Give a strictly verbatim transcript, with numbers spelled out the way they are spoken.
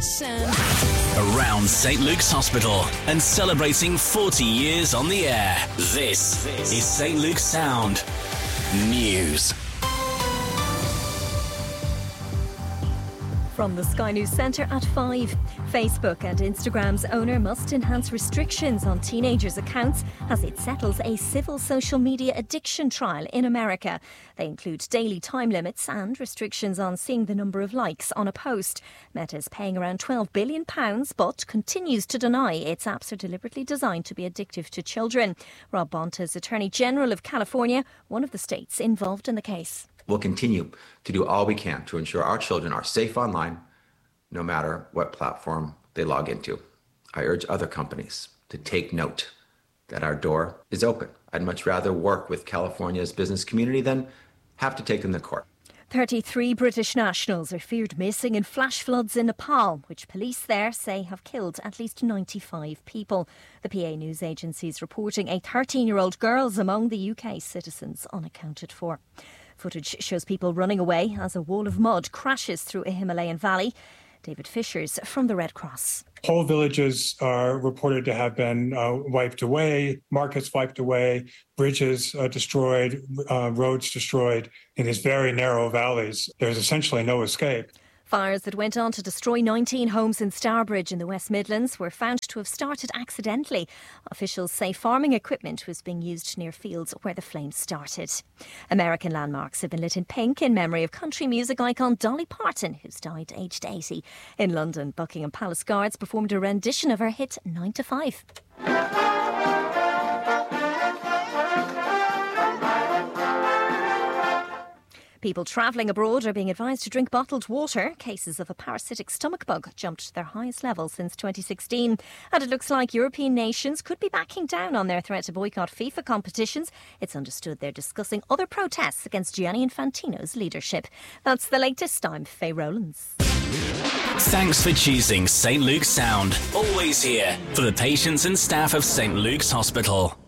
Sound. Around Saint Luke's Hospital and celebrating forty years on the air. This is Saint Luke's Sound News. From the Sky News Centre at five. Facebook and Instagram's owner must enhance restrictions on teenagers' accounts as it settles a civil social media addiction trial in America. They include daily time limits and restrictions on seeing the number of likes on a post. Meta's paying around twelve billion pounds but continues to deny its apps are deliberately designed to be addictive to children. Rob Bonta is Attorney General of California, one of the states involved in the case. We'll continue to do all we can to ensure our children are safe online, no matter what platform they log into. I urge other companies to take note that our door is open. I'd much rather work with California's business community than have to take them to court. thirty-three British nationals are feared missing in flash floods in Nepal, which police there say have killed at least ninety-five people. The P A news agency is reporting a thirteen-year-old girl's among the U K citizens unaccounted for. Footage shows people running away as a wall of mud crashes through a Himalayan valley. David Fishers from the Red Cross. Whole villages are reported to have been uh, wiped away, markets wiped away, bridges uh, destroyed, uh, roads destroyed in these very narrow valleys. There's essentially no escape. Fires that went on to destroy nineteen homes in Stourbridge in the West Midlands were found to have started accidentally. Officials say farming equipment was being used near fields where the flames started. American landmarks have been lit in pink in memory of country music icon Dolly Parton, who's died aged eighty. In London, Buckingham Palace Guards performed a rendition of her hit nine to five. People travelling abroad are being advised to drink bottled water. Cases of a parasitic stomach bug jumped to their highest level since twenty sixteen. And it looks like European nations could be backing down on their threat to boycott FIFA competitions. It's understood they're discussing other protests against Gianni Infantino's leadership. That's the latest. I'm Faye Rowlands. Thanks for choosing Saint Luke's Sound. Always here for the patients and staff of Saint Luke's Hospital.